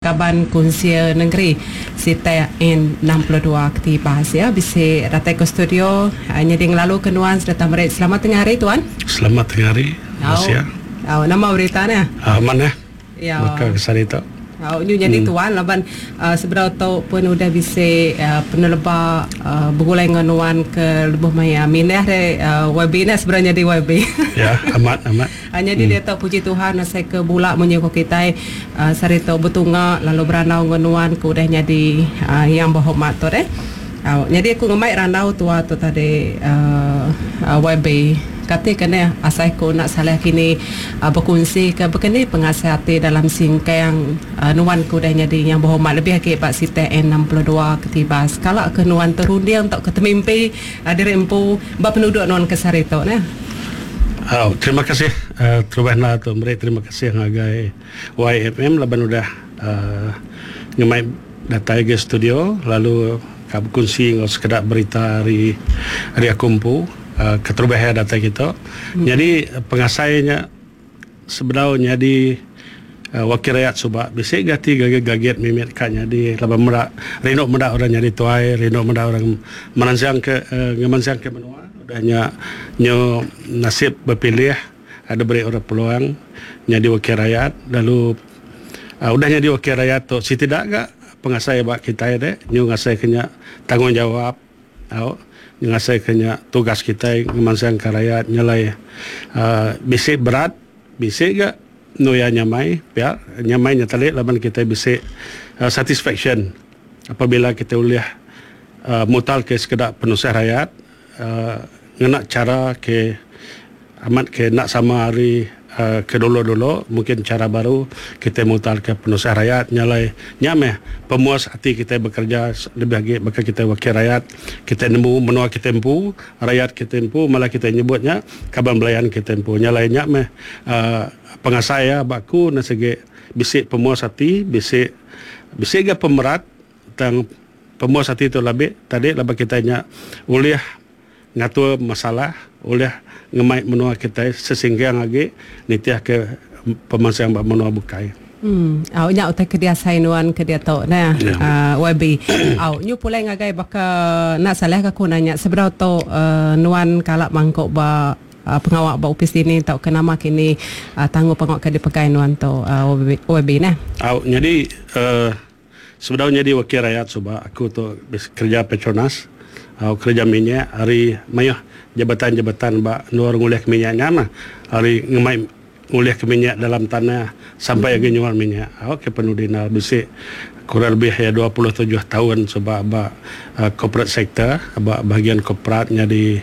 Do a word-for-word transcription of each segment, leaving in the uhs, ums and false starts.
Kaban Kunsia Negeri Sita N enam puluh dua Ketibas ya. Bisa datang ke studio hanya ding lalu kenuan serta mereka. Selamat tengah hari tuan. Selamat tengah hari. Masya. Oh, nama beritanya? Ah, mana? Ya. Maka kesari tu. Oh, ini jadi hmm. tuan laban uh, seberapa tau pun udah bisa uh, peneleba uh, bergulai dengan nuan ke lebih maya minah de uh, W B ni sebenarnya di W B. Ya, amat amat. Hanya hmm. dia tahu puji Tuhan saya ke bulak menyokong kita uh, sarito betunga lalu beranau dengan nuan ke udah jadi uh, yang berhormat tu deh. Uh, jadi aku ngemai ranau tua tu tadi uh, uh, W B. Kata kena asal ko nak salah kini uh, berkongsi ke begini pengasihati dalam singkang uh, nuan ko dah jadi yang berhormat lebih ke Pak Sita N enam puluh dua Ketibas. Kalau ke nuan terundi untuk ketemimpi uh, dirempu bab penduduk nuan kesarito nah. Oh, terima kasih uh, terubahlah tu mereka terima kasih ngagai Y F M laban udah uh, ngemai datang ke studio lalu kab kongsi ngos sekedar berita hari hari akumpu Uh, keterubahan data kita. Hmm. Jadi pengasainya sebenarnya di uh, wakil rakyat subak bisik gati gaget-gaget mimit kan jadi laba merak reno merak orang jadi tuai reno merak orang menanjang ke uh, ngemanjang ke menua udahnya nyo nasib berpilih ada beri orang peluang jadi wakil rakyat lalu uh, udah jadi wakil rakyat tu si tidak gak pengasai bak kita deh nyo ngasai kena tanggungjawab au ngasai kena tugas kita ngemansang ke rakyat nyalai uh, bisik berat bisik gak noya nyamai ya nyamai nyatalik laban kita bisik uh, satisfaction apabila kita uliah uh, mutal ke sekedar penusah rakyat uh, ngenak cara ke amat ke nak sama hari uh, ke dulu-dulu mungkin cara baru kita mutal ke penusah rakyat nyalai nyameh pemuas hati kita bekerja lebih lagi bakal kita wakil rakyat kita nemu menua kita empu rakyat kita empu malah kita nyebutnya kaban belayan kita empu nyalai nyameh uh, pengasaya baku nasege bisik pemuas hati bisik bisik ga pemerat tang pemuas hati itu lebih tadi lebih kita nya uliah ngatur masalah oleh ngemai menua kita sesinggang lagi nitiah ke pemansang bak menua bukai. Hmm, au nya utai kedia sainuan kedia to nah yeah. uh, W B. Au nyu pulai ngagai baka nak salah ka kunanya seberapa to uh, nuan kalak mangkok ba uh, pengawak ba upis ini tau kenama kini uh, tangguh pengawak ke dipakai nuan to uh, W B nah. Au jadi uh, sebenarnya di wakil rakyat suba aku tu kerja Petronas. Au kerja minyak hari mayah jabatan-jabatan ba nuar nguliah minyaknya mah hari ngemai nguliah ke minyak dalam tanah sampai mm-hmm. nyual minyak au ke penudina bisik kurang lebih ya dua puluh tujuh tahun sebab ba uh, corporate sector ba bahagian korporatnya di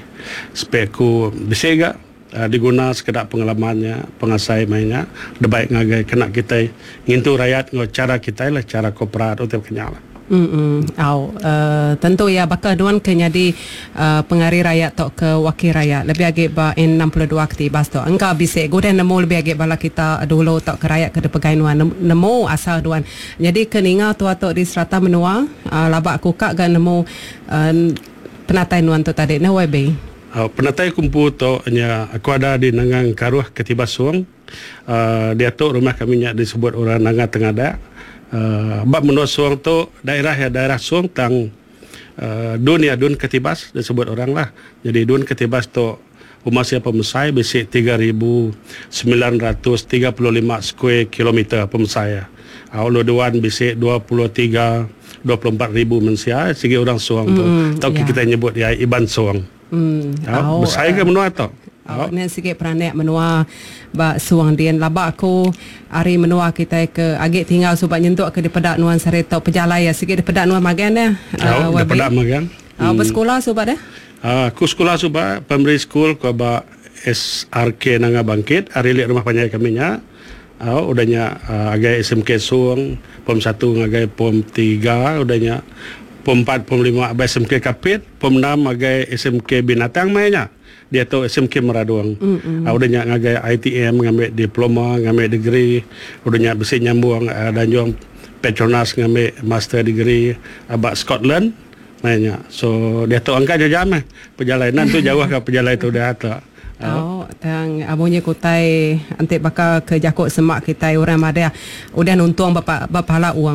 speku bisik gak uh, diguna sekedar pengalamannya pengasai mainnya debaik ngagai kena kita ngintu rakyat ngo cara kita lah cara korporat untuk kenyala. Hmm, au uh, tentu ya bakal duan ke jadi uh, pengari rakyat tok ke wakil rakyat lebih agak ba N enam puluh dua Ketibas tok engkau bisa godan nemu lebih agak bala kita dulu tok ke rakyat ke depan nuan nemu asal duan jadi keninga tu tok di serata menua uh, labak aku kak gan nemu uh, penatai nuan tu tadi na W B. Uh, penatai kumpu tu nya aku ada di Nangang Karuh Ketibas Suang uh, dia tu rumah kami nya disebut orang Nangang Tengada. Uh, bab menua Suang tu daerah ya daerah Suang tang uh, dun ya dun Ketibas disebut orang lah jadi dun Ketibas tu rumah siapa mesai bisik tiga ribu sembilan ratus tiga puluh lima square kilometer pemesai awal duan bisik dua puluh tiga dua puluh empat ribu mensia segi orang Suang tu mm, tau yeah. Kita nyebut ya Iban Suang mm, oh, mesai ke menua tu. Oh, ni sikit peranak menua ba Suang dian laba aku hari menua kita ke agak tinggal sebab nyentuk ke di pedak nuan sarito pejalai ya sikit di pedak nuan magan dah. Oh, di pedak magan. Ah, hmm. Bersekolah sebab dah. Ah, aku sekolah sebab primary school ko ba S R K Nanga Bangkit hari li rumah panjai kami nya. Ah, udahnya uh, agak S M K Suang, pom satu ngagai pom tiga udahnya pom empat pom lima agak S M K Kapit, pom enam agak S M K Binatang mainnya. Dia tu S M K Meraduang. Mm-hmm. Uh, udahnya ngagai I T M ngambil diploma, ngambil degree, udahnya besi nyambung uh, dan juga Petronas ngambil master degree abak Scotland mainnya. So dia tu angkat jam eh. Perjalanan tu jauh ke perjalanan tu dah tu. Oh, tang abunya kutai antik bakal ke Jakut Semak kita orang ada udah nuntuang bapa bapa hala uang